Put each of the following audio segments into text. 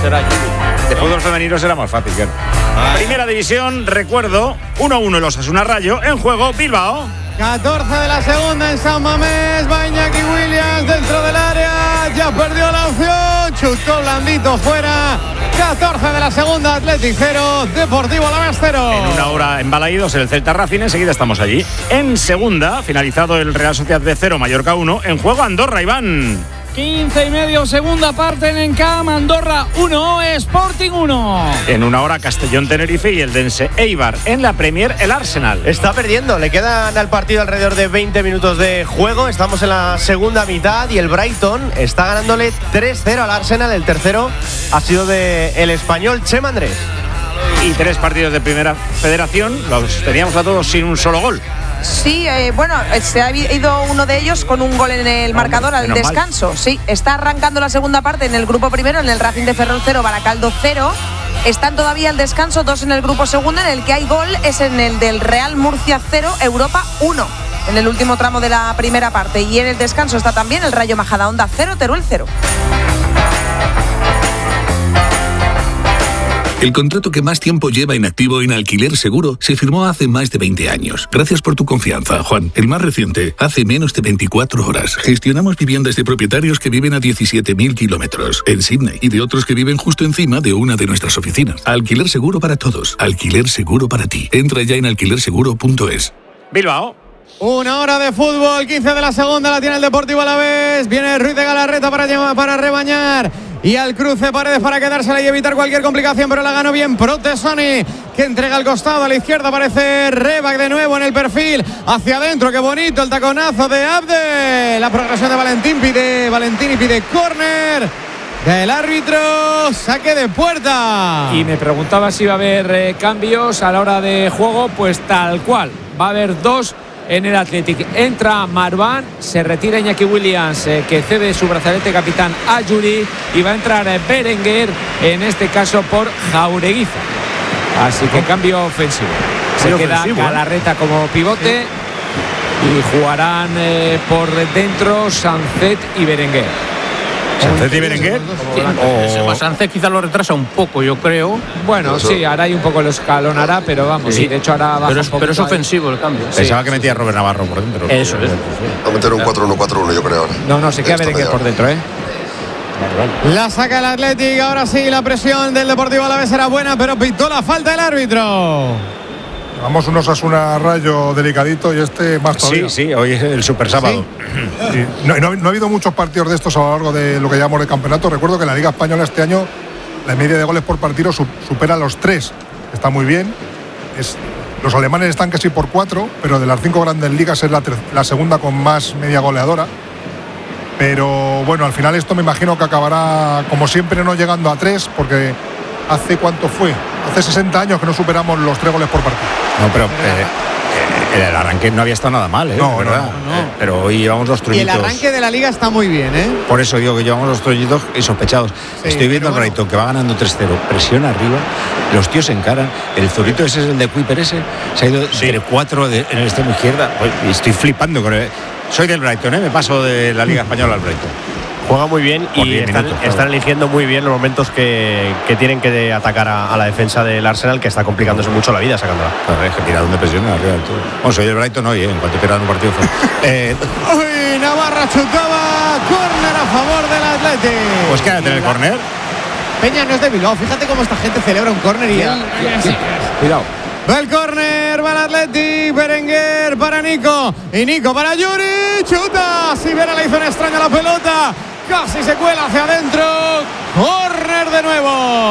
será Yuri. De fútbol femenino será más fácil, claro. Primera división, recuerdo, 1-1 el Osasuna Rayo, en juego Bilbao. 14 de la segunda en San Mamés, va Iñaki Williams dentro del área, ya perdió la opción, chutó blandito fuera. 14 de la segunda, Athletic 0, Deportivo Alavés 0. En una hora en Balaídos, el Celta Racing, enseguida estamos allí. En segunda, finalizado el Real Sociedad B 0, Mallorca 1, en juego Andorra, Iván. 15 y medio, segunda parte en Encam, Andorra 1, Sporting 1. En una hora, Castellón Tenerife y el Dense Eibar. En la Premier, el Arsenal. Está perdiendo, le quedan al partido alrededor de 20 minutos de juego. Estamos en la segunda mitad y el Brighton está ganándole 3-0 al Arsenal. El tercero ha sido del español Chema Andrés. Y 3 partidos de Primera Federación, los teníamos a todos sin un solo gol. Sí, se ha ido uno de ellos con un gol en el marcador al descanso. Sí, está arrancando la segunda parte en el grupo primero, en el Racing de Ferrol 0, Baracaldo 0. Están todavía al descanso 2 en el grupo segundo, en el que hay gol, es en el del Real Murcia 0, Europa 1, en el último tramo de la primera parte. Y en el descanso está también el Rayo Majadahonda 0, Teruel 0. El contrato que más tiempo lleva inactivo en Alquiler Seguro se firmó hace más de 20 años. Gracias por tu confianza, Juan. El más reciente, hace menos de 24 horas. Gestionamos viviendas de propietarios que viven a 17.000 kilómetros en Sydney y de otros que viven justo encima de una de nuestras oficinas. Alquiler Seguro para todos. Alquiler Seguro para ti. Entra ya en alquilerseguro.es. Bilbao. Una hora de fútbol, 15 de la segunda la tiene el Deportivo Alavés. Viene Ruiz de Galarreta para rebañar. Y al cruce Paredes para quedársela y evitar cualquier complicación, pero la ganó bien Protesoni, que entrega al costado. A la izquierda aparece Rebac de nuevo en el perfil. Hacia adentro, qué bonito el taconazo de Abde. La progresión de Valentín y pide córner del árbitro, saque de puerta. Y me preguntaba si iba a haber cambios a la hora de juego, pues tal cual. Va a haber 2 en el Athletic. Entra Marwan, se retira Iñaki Williams, que cede su brazalete capitán a Yuri, y va a entrar Berenguer, en este caso por Jaureguiza. Así que cambio ofensivo. Se queda Galarreta como pivote, y jugarán por dentro Sancet y Berenguer. ¿Sancet y Berenguer? Sancet quizá lo retrasa un poco, yo creo. Bueno, sí, hará ahí un poco lo escalonará, pero vamos, sí, de hecho ahora baja un poco. Pero es ofensivo el cambio. Pensaba que metía a Robert Navarro por dentro. Eso es. Va a meter un 4-1-4-1, yo creo ahora. No, se queda Berenguer por dentro, La saca el Athletic, ahora sí, la presión del Deportivo Alavés era buena, pero pitó la falta el árbitro. Vamos un Osasuna Rayo delicadito y este más todavía. Sí, hoy es el super sábado. Sí. No ha habido muchos partidos de estos a lo largo de lo que llamamos de campeonato. Recuerdo que en la Liga Española este año la media de goles por partido supera los 3. Está muy bien. Los alemanes están casi por 4, pero de las 5 grandes ligas es la segunda con más media goleadora. Pero bueno, al final esto me imagino que acabará, como siempre, no llegando a 3, porque ¿hace cuánto fue? Hace 60 años que no superamos los 3 goles por partido. No, pero el arranque no había estado nada mal, No. Pero hoy llevamos 2 truñitos. Y el arranque de la liga está muy bien, Por eso digo que llevamos 2 truñitos insospechados. Sí, estoy viendo al Brighton que va ganando 3-0, presión arriba, los tíos se encaran. El zurito ese es el de Kuiper ese, se ha ido entre 4 en el extremo izquierda. Y estoy flipando con él. Soy del Brighton, me paso de la Liga Española al Brighton. Juega muy bien y están eligiendo muy bien los momentos que tienen que atacar a la defensa del Arsenal, que está complicándose mucho la vida sacándola. Es que tirado de presión arriba del todo. Bueno, soy del Brighton hoy, en cuanto pierdan un partido. Uy, Navarra chutaba, córner a favor del Athletic. Pues quédate en el córner. Peña no es de Bilbao, fíjate cómo esta gente celebra un córner y él... Cuidado. Va el córner, va el Athletic, Berenguer para Nico, y Nico para Yuri, chuta, Sivera le hizo una extraña la pelota, casi se cuela hacia adentro, córner de nuevo.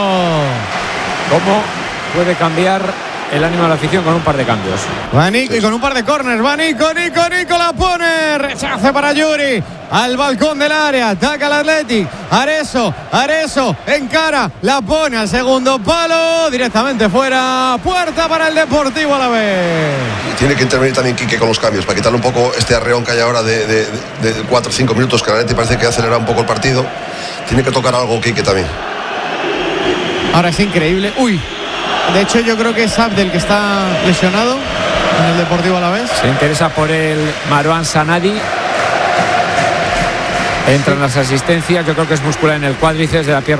¿Cómo puede cambiar el ánimo de la afición con un par de cambios? Va Nico y con un par de córners, va Nico la pone, rechace para Yuri, al balcón del área, ataca el Athletic, Areso, encara, la pone al segundo palo, directamente fuera, puerta para el Deportivo Alavés. Tiene que intervenir también Quique con los cambios, para quitarle un poco este arreón que hay ahora de 4 o 5 minutos, que el Athletic parece que ha acelerado un poco el partido. Tiene que tocar algo Quique también. Ahora es increíble, de hecho yo creo que es Abdel que está lesionado en el Deportivo Alavés. Se interesa por el Marwan Sanadi. Entran las asistencias, yo creo que es muscular en el cuádriceps de la pierna